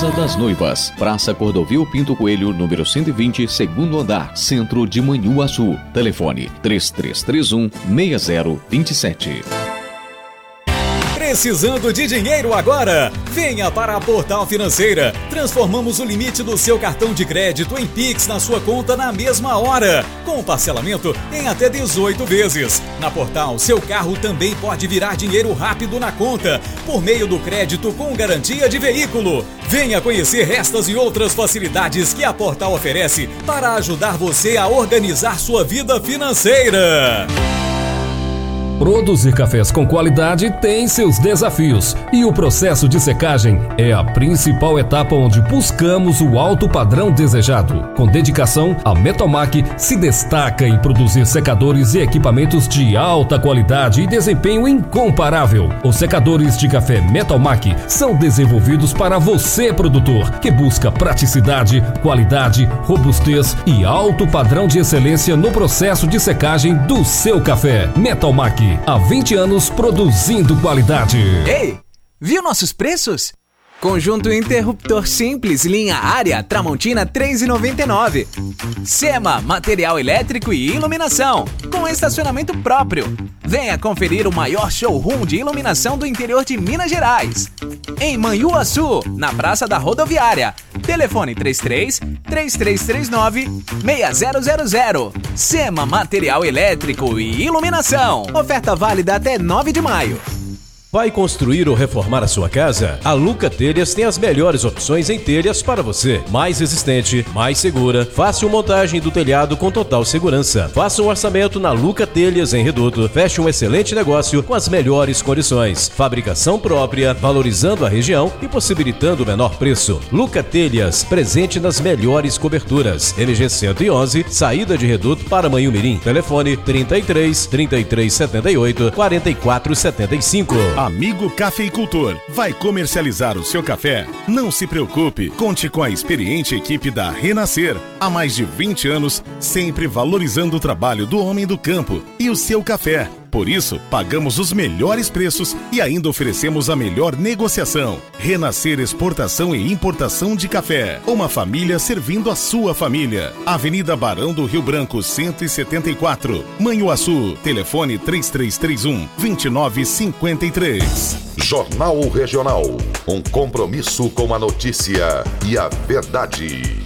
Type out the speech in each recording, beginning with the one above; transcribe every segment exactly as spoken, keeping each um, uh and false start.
Casa das Noivas, Praça Cordovil Pinto Coelho, número cento e vinte, segundo andar, centro de Manhuaçu. Telefone três três três um, seis zero dois sete. Precisando de dinheiro agora? Venha para a Portal Financeira. Transformamos o limite do seu cartão de crédito em Pix na sua conta na mesma hora, com parcelamento em até dezoito vezes. Na Portal, seu carro também pode virar dinheiro rápido na conta, por meio do crédito com garantia de veículo. Venha conhecer estas e outras facilidades que a Portal oferece para ajudar você a organizar sua vida financeira. Produzir cafés com qualidade tem seus desafios e o processo de secagem é a principal etapa onde buscamos o alto padrão desejado. Com dedicação, a Metalmac se destaca em produzir secadores e equipamentos de alta qualidade e desempenho incomparável. Os secadores de café Metalmac são desenvolvidos para você, produtor, que busca praticidade, qualidade, robustez e alto padrão de excelência no processo de secagem do seu café. Metalmac, há vinte anos produzindo qualidade. Ei, viu nossos preços? Conjunto interruptor simples, linha Área, Tramontina três reais e noventa e nove centavos. Sema, material elétrico e iluminação, com estacionamento próprio. Venha conferir o maior showroom de iluminação do interior de Minas Gerais. Em Manhuaçu, na Praça da Rodoviária. Telefone três três, três três três nove, seis zero zero zero. Sema, material elétrico e iluminação. Oferta válida até nove de maio. Vai construir ou reformar a sua casa? A Luca Telhas tem as melhores opções em telhas para você. Mais resistente, mais segura, fácil montagem do telhado com total segurança. Faça um orçamento na Luca Telhas em Reduto. Feche um excelente negócio com as melhores condições. Fabricação própria, valorizando a região e possibilitando o menor preço. Luca Telhas, presente nas melhores coberturas. M G cento e onze, saída de Reduto para Manhumirim. Telefone trinta e três, trinta e três setenta e oito, quarenta e quatro setenta e cinco. Amigo Cafeicultor, vai comercializar o seu café? Não se preocupe, conte com a experiente equipe da Renascer. Há mais de vinte anos, sempre valorizando o trabalho do homem do campo e o seu café. Por isso, pagamos os melhores preços e ainda oferecemos a melhor negociação. Renascer Exportação e Importação de Café. Uma família servindo a sua família. Avenida Barão do Rio Branco, cento e setenta e quatro. Manhuaçu. Telefone três três três um, dois nove cinco três. Jornal Regional. Um compromisso com a notícia e a verdade.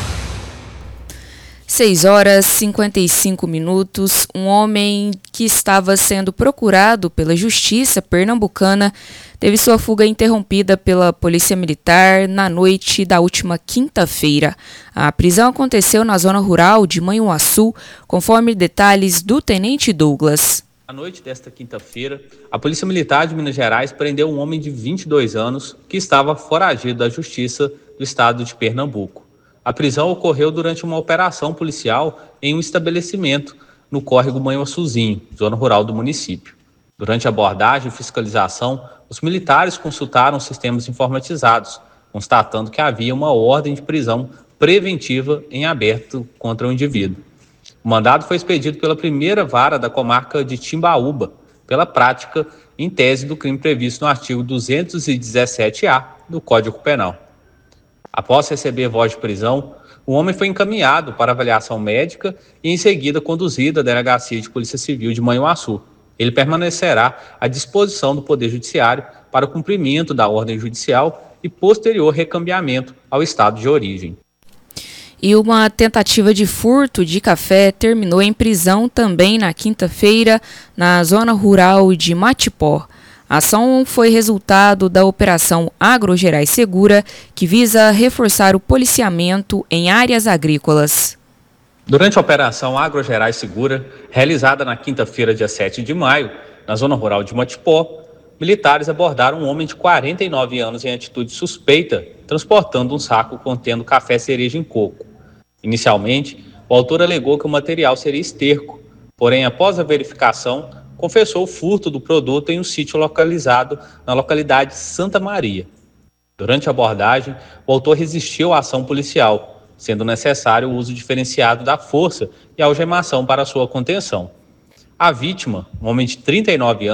seis horas e cinquenta e cinco minutos, um homem que estava sendo procurado pela Justiça Pernambucana teve sua fuga interrompida pela Polícia Militar na noite da última quinta-feira. A prisão aconteceu na zona rural de Manhuaçu, conforme detalhes do Tenente Douglas. Na noite desta quinta-feira, a Polícia Militar de Minas Gerais prendeu um homem de vinte e dois anos que estava foragido da Justiça do estado de Pernambuco. A prisão ocorreu durante uma operação policial em um estabelecimento no córrego Manhuaçuzinho, zona rural do município. Durante a abordagem e fiscalização, os militares consultaram sistemas informatizados, constatando que havia uma ordem de prisão preventiva em aberto contra o indivíduo. O mandado foi expedido pela primeira vara da comarca de Timbaúba, pela prática em tese do crime previsto no artigo duzentos e dezessete A do Código Penal. Após receber voz de prisão, o homem foi encaminhado para avaliação médica e em seguida conduzido à Delegacia de Polícia Civil de Manhuaçu. Ele permanecerá à disposição do Poder Judiciário para o cumprimento da ordem judicial e posterior recambiamento ao estado de origem. E uma tentativa de furto de café terminou em prisão também na quinta-feira na zona rural de Matipó. A ação foi resultado da Operação Agrogerais Segura, que visa reforçar o policiamento em áreas agrícolas. Durante a Operação Agrogerais Segura, realizada na quinta-feira, dia sete de maio, na zona rural de Matipó, militares abordaram um homem de quarenta e nove anos em atitude suspeita, transportando um saco contendo café cereja em coco. Inicialmente, o autor alegou que o material seria esterco, porém, após a verificação, confessou o furto do produto em um sítio localizado na localidade Santa Maria. Durante a abordagem, o autor resistiu à ação policial, sendo necessário o uso diferenciado da força e a algemação para sua contenção. A vítima, um homem de trinta e nove anos,